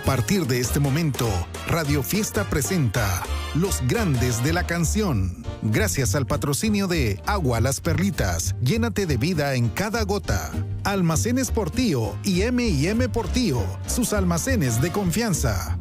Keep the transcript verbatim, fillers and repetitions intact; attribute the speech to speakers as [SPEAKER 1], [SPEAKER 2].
[SPEAKER 1] partir de este momento, Radio Fiesta presenta Los Grandes de la Canción. Gracias al patrocinio de Agua Las Perlitas, llénate de vida en cada gota. Almacenes Portillo y eme y eme Portillo, sus almacenes de confianza.